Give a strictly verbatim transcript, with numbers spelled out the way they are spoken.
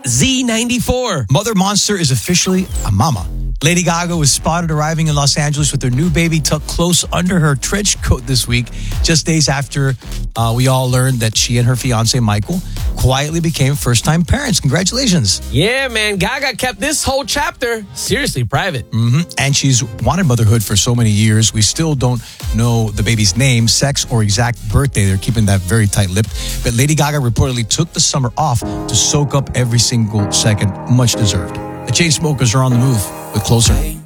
Z ninety-four. Mother Monster is officially a mama. Lady Gaga was spotted arriving in Los Angeles with her new baby tucked close under her trench coat this week, just days after uh, we all learned that she and her fiancé, Michael, quietly became first-time parents. Congratulations. Yeah, man. Gaga kept this whole chapter seriously private. Mm-hmm. And she's wanted motherhood for so many years. We still don't know the baby's name, sex, or exact birthday. They're keeping that very tight-lipped. But Lady Gaga reportedly took the summer off to soak up every single second. Much deserved. The Chainsmokers are on the move with Closer.